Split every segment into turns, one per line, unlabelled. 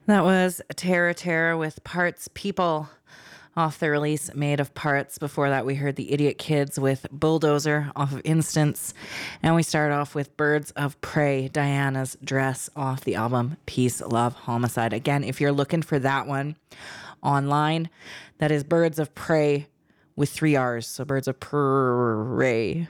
That was Terra Terra with Parts People off the release Made of Parts. Before that, we heard the Idiot Kids with Bulldozer off of Instance. And we started off with Birds of Prey, Diana's Dress off the album Peace, Love, Homicide. Again, if you're looking for that one online, that is Birds of Prey with 3 R's. So Birds of Prey.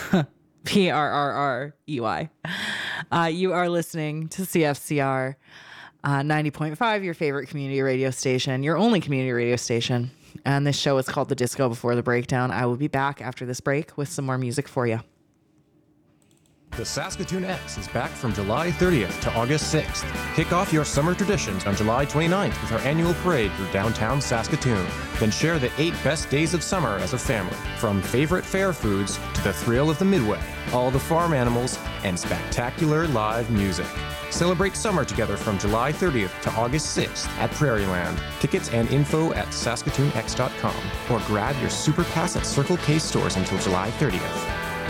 Prrrey. You are listening to CFCR 90.5, your favorite community radio station, your only community radio station. And this show is called The Disco Before the Breakdown. I will be back after this break with some more music for you.
The Saskatoon X is back from July 30th to August 6th. Kick off your summer traditions on July 29th with our annual parade through downtown Saskatoon. Then share the 8 best days of summer as a family. From favorite fair foods to the thrill of the Midway, all the farm animals, and spectacular live music. Celebrate summer together from July 30th to August 6th at Prairieland. Tickets and info at SaskatoonX.com or grab your Super Pass at Circle K stores until July 30th.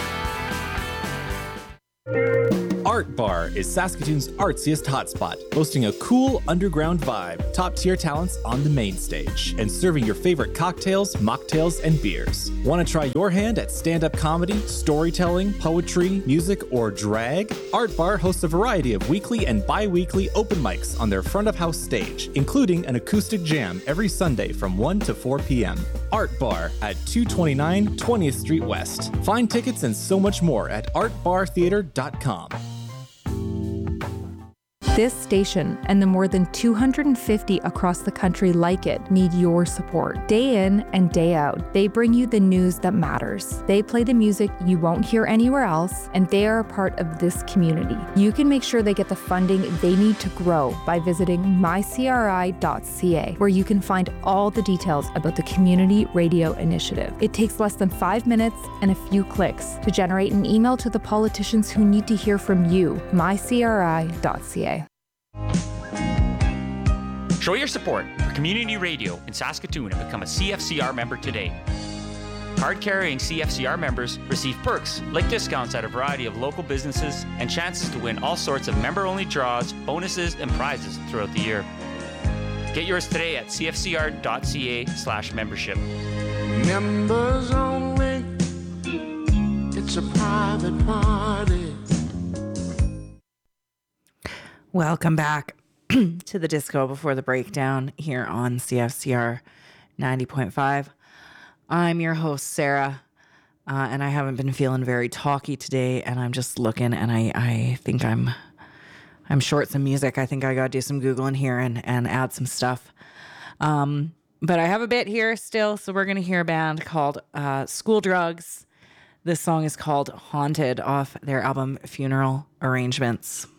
Art Bar is Saskatoon's artsiest hotspot, boasting a cool underground vibe, top-tier talents on the main stage, and serving your favorite cocktails, mocktails, and beers. Want to try your hand at stand-up comedy, storytelling, poetry, music, or drag? Art Bar hosts a variety of weekly and bi-weekly open mics on their front-of-house stage, including an acoustic jam every Sunday from 1 to 4 p.m. Art Bar at 229 20th Street West. Find tickets and so much more at artbartheater.com.
This station and the more than 250 across the country like it need your support. Day in and day out, they bring you the news that matters. They play the music you won't hear anywhere else, and they are a part of this community. You can make sure they get the funding they need to grow by visiting mycri.ca, where you can find all the details about the Community Radio Initiative. It takes less than 5 minutes and a few clicks to generate an email to the politicians who need to hear from you. mycri.ca.
Show your support for community radio in Saskatoon and become a CFCR member today. Card-carrying CFCR members receive perks like discounts at a variety of local businesses and chances to win all sorts of member-only draws, bonuses, and prizes throughout the year. Get yours today at cfcr.ca/membership.
Members only, it's a private party.
Welcome back to the Disco Before the Breakdown here on CFCR 90.5. I'm your host, Sarah, and I haven't been feeling very talky today, and I'm just looking, and I think I'm short some music. I think I got to do some Googling here and add some stuff. But I have a bit here still, so we're going to hear a band called School Drugs. This song is called Haunted off their album Funeral Arrangements.